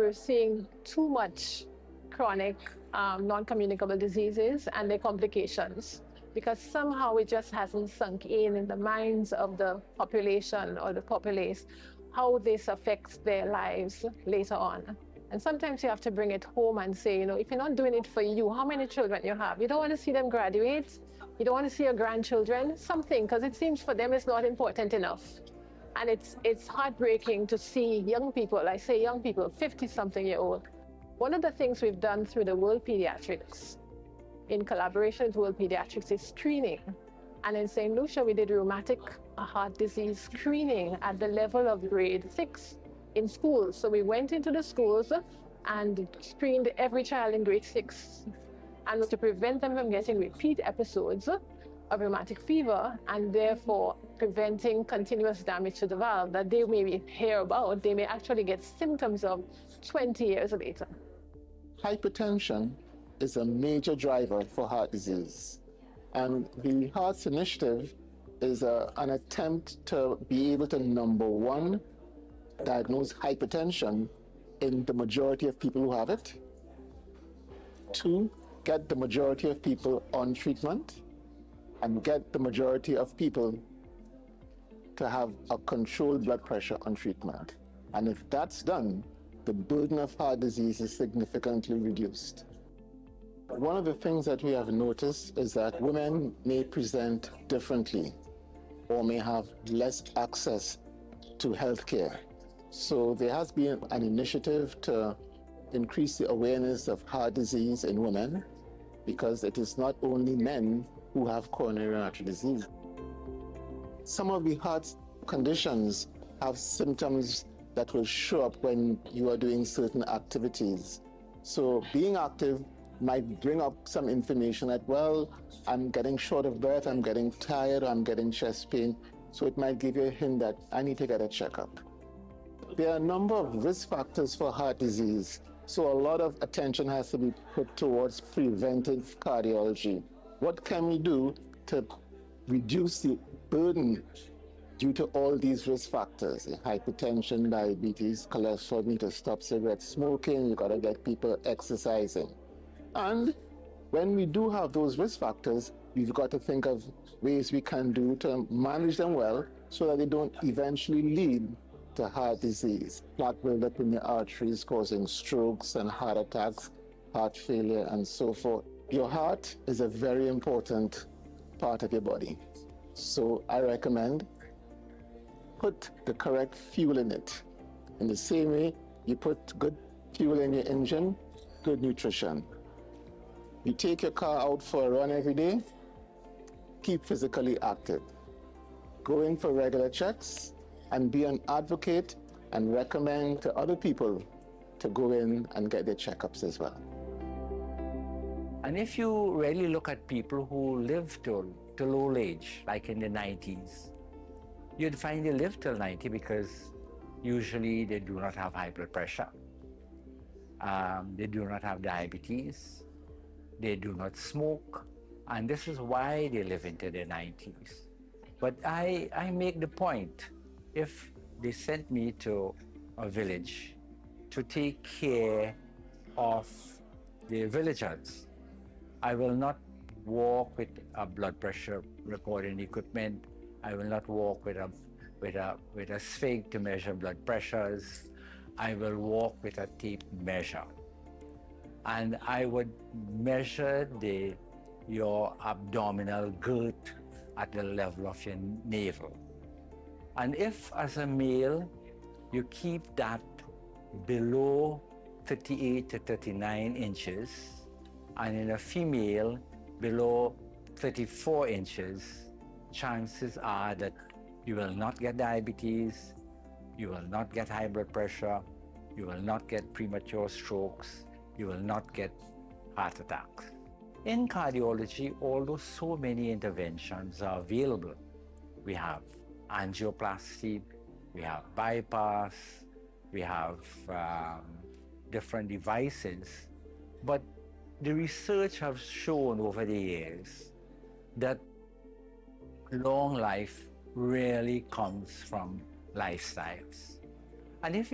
we're seeing too much chronic non-communicable diseases and their complications, because somehow it just hasn't sunk in the minds of the population or the populace how this affects their lives later on. And sometimes you have to bring it home and say, if you're not doing it for you, how many children you have? You don't want to see them graduate? You don't want to see your grandchildren? Something, because it seems for them it's not important enough. And it's heartbreaking to see young people, I say young people, 50-something-year-old. One of the things we've done through the World Pediatrics, in collaboration with World Pediatrics, is screening. And in St. Lucia, we did rheumatic heart disease screening at the level of grade 6 in schools. So we went into the schools and screened every child in grade 6, and to prevent them from getting repeat episodes of rheumatic fever, and therefore preventing continuous damage to the valve that they may hear about, they may actually get symptoms of 20 years later. Hypertension is a major driver for heart disease. And the Hearts Initiative is an attempt to be able to, number one, diagnose hypertension in the majority of people who have it. 2, get the majority of people on treatment, and get the majority of people to have a controlled blood pressure on treatment. And if that's done, the burden of heart disease is significantly reduced. One of the things that we have noticed is that women may present differently or may have less access to health care. So there has been an initiative to increase the awareness of heart disease in women, because it is not only men who have coronary artery disease. Some of the heart conditions have symptoms that will show up when you are doing certain activities. So being active might bring up some information that, well, I'm getting short of breath, I'm getting tired, I'm getting chest pain. So it might give you a hint that I need to get a checkup. There are a number of risk factors for heart disease. So a lot of attention has to be put towards preventive cardiology. What can we do to reduce the burden due to all these risk factors? Hypertension, diabetes, cholesterol, need to stop cigarette smoking, you gotta get people exercising. And when we do have those risk factors, we've got to think of ways we can do to manage them well so that they don't eventually lead to heart disease. Plaque buildup in the arteries causing strokes and heart attacks, heart failure, and so forth. Your heart is a very important part of your body. So I recommend put the correct fuel in it. In the same way you put good fuel in your engine, good nutrition. You take your car out for a run every day, keep physically active. Go in for regular checks and be an advocate and recommend to other people to go in and get their checkups as well. And if you really look at people who live to old age, like in the 90s, you'd find they live till 90 because usually they do not have high blood pressure, they do not have diabetes, they do not smoke, and this is why they live into their 90s. But I make the point, if they sent me to a village to take care of the villagers, I will not walk with a blood pressure recording equipment. I will not walk with a sphinx to measure blood pressures. I will walk with a tape measure. And I would measure your abdominal girth at the level of your navel. And if, as a male, you keep that below 38 to 39 inches, and in a female, below 34 inches, chances are that you will not get diabetes, you will not get high blood pressure, you will not get premature strokes, you will not get heart attacks. In cardiology, although so many interventions are available, we have angioplasty, we have bypass, we have different devices, but the research has shown over the years that long life really comes from lifestyles. And if